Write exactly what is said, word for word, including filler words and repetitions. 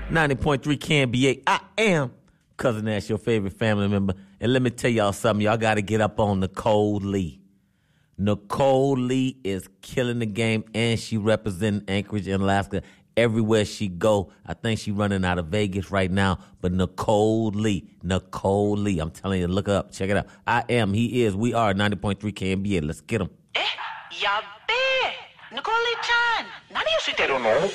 ninety point three K N B A. I am Cousin Ash, your favorite family member. And let me tell y'all something. Y'all got to get up on Nicole Lee. Nicole Lee is killing the game, and she representing Anchorage and Alaska everywhere she go. I think she running out of Vegas right now. But Nicole Lee, Nicole Lee, I'm telling you, look up, check it out. I am, he is, we are ninety point three K N B A. Let's get him. Eh, ya ve. Nicole Lee-chan. Nadie yo soy Pero no.